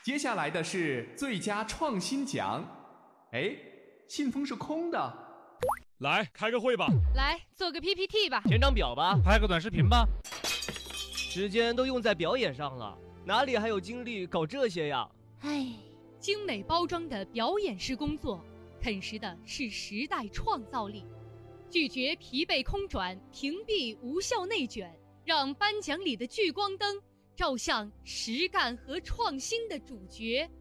接下来的是最佳创新奖。哎，信封是空的。 来，开个会吧。 来，做个 PPT 吧。 填张表吧。 拍个短视频吧。 时间都用在表演上了，哪里还有精力搞这些呀？ 唉，精美包装的表演式工作，啃食的是时代创造力。拒绝疲惫空转，屏蔽无效内卷，让颁奖礼的聚光灯照向实干和创新的主角。